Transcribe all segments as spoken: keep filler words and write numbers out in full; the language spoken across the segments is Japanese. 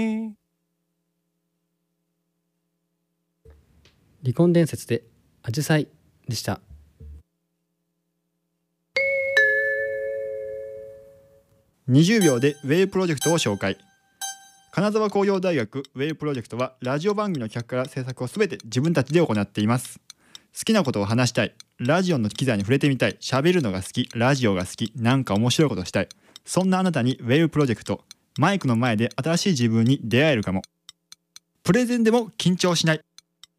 離婚伝説でアジサイでした。 にじゅうびょうでウェイプロジェクトを紹介。金沢工業大学ウェイプロジェクトはラジオ番組の企画から制作をすべて自分たちで行っています。好きなことを話したい、ラジオの機材に触れてみたい、喋るのが好き、ラジオが好き、なんか面白いことしたい、そんなあなたにウェイプロジェクト、マイクの前で新しい自分に出会えるかも。プレゼンでも緊張しない。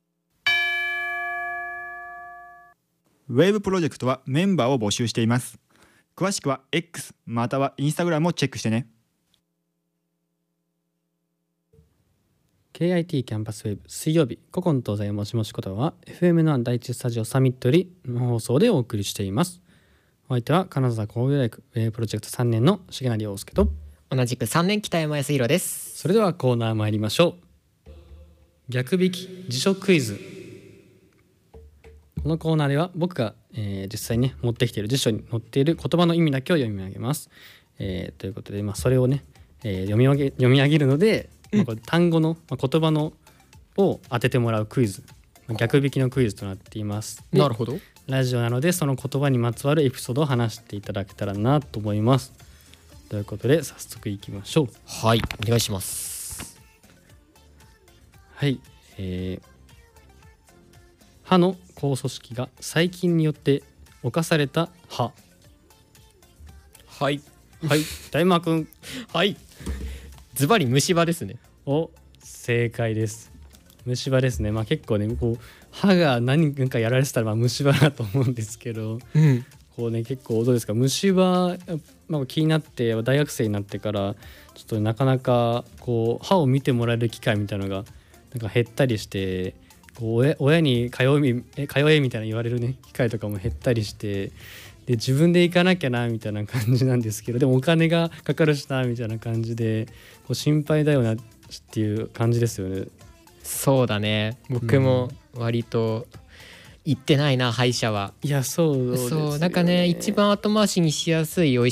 ウェーブプロジェクトはメンバーを募集しています。詳しくは X または Instagram をチェックしてね。 ケーアイティー キャンパスウェーブ水曜日古今東西もしもしことは エフエム の第一スタジオサミットよりの放送でお送りしています。お相手は金沢工業大学ウェーブプロジェクトさんねんの重成陽介と同じくさんねん北山康弘です。 それではコーナー参りましょう。逆引き辞書クイズ。このコーナーでは僕が、えー、実際に、ね、持ってきている辞書に載っている言葉の意味だけを読み上げます。えー、ということで、まあ、それをね、えー、読み上げ、読み上げるので、まあ、これ単語の、まあ、言葉のを当ててもらうクイズ、まあ、逆引きのクイズとなっています。 なるほど。 ラジオなのでその言葉にまつわるエピソードを話していただけたらなと思います。ということで早速いきましょう。 はい、お願いします。 はい、えー、歯の構組織が細菌によって侵された歯。 はいはい大馬くん。 はいズバリ虫歯ですね。 お正解です。虫歯ですね。まあ結構ねこう歯が何かやられてたらまあ虫歯だと思うんですけど、 うん、 こうね結構どうですか、虫歯、まあ、気になって大学生になってからちょっとなかなかこう歯を見てもらえる機会みたいなのがなんか減ったりして、こう 親, 親に通いえ通えみたいな言われるね機会とかも減ったりして、で自分で行かなきゃなみたいな感じなんですけど、でもお金がかかるしなみたいな感じでこう心配だよなっていう感じですよね。 そうだね、僕も割と行ってないな歯医者は。 いやそうですよね。 そうなんかね一番後回しにしやすいお医